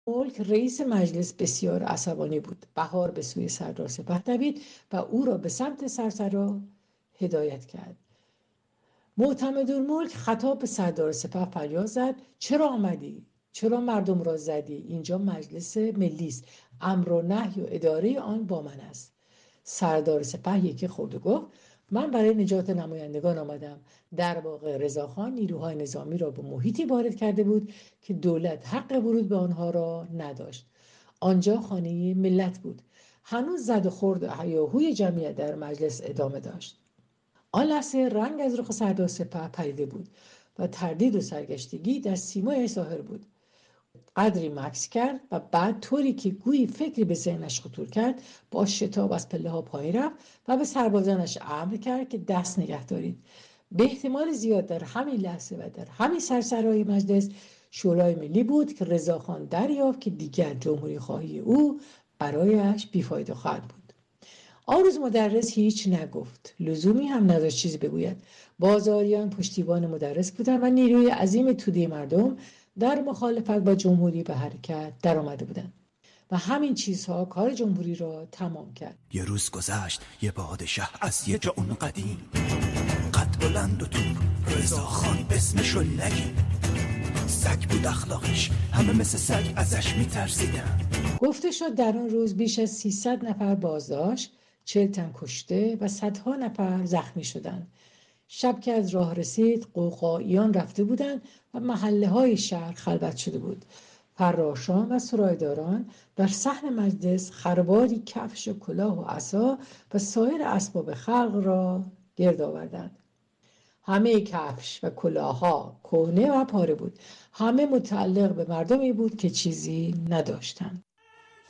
ملک رئیس مجلس بسیار عصبانی بود. بهار به سوی سردار سپه دوید و او را به سمت سرسرا هدایت کرد. معتمدالملک خطاب به سردار سپه فریاد زد: چرا آمدی؟ چرا مردم را زدی؟ اینجا مجلس ملی است. امر و نهی و اداره آن با من است. سردار سپه یکی خورد و گفت: من برای نجات نمایندگان آمدم. در واقع رضاخان نیروهای نظامی را به محیطی وارد کرده بود که دولت حق ورود به آنها را نداشت. آنجا خانه ملت بود. هنوز زد و خورد و هیاهوی جمعیت در مجلس ادامه داشت. آن لحظه رنگ از رخ سردار سپه پریده بود و تردید و سرگشتگی در سیمای ظاهر بود. قدری مکث کرد و بعد طوری که گویی فکری به ذهنش خطور کرد با شتاب از پله ها پایین رفت و به سربازانش امر کرد که دست نگه دارید. به احتمال زیاد در همین لحظه و در همین سرسرای مجلس شورای ملی بود که رضاخان دریافت که دیگر جمهوری خواهی او برایش بیفایده خواهد بود. آن روز مدرس هیچ نگفت. لزومی هم نداشت چیزی بگوید. بازاریان پشتیبان مدرس بودند و نیروی عظیم توده مردم در مخالفت با جمهوری به حرکت در آمده بودند و همین چیزها کار جمهوری را تمام کرد. یه روز گذشت یه پادشه از یه جا اون قدیم، قد بلند و توپ، رضاخان اسمشو نگیم. سگ بود اخلاقش، همه مثل سگ ازش میترسیدن. گفته شد در آن روز بیش از 300 نفر بازداشت، 40 تن کشته و صدها نفر زخمی شدند. شب که از راه رسید قوقاییان رفته بودند و محله های شهر خلوت شده بود. فراشان و سرایداران در صحن مجلس خرباری کفش و کلاه و عصا و سایر اسباب خلق را گرد آوردند. همه کفش و کلاه‌ها کهنه و پاره بود. همه متعلق به مردمی بود که چیزی نداشتند.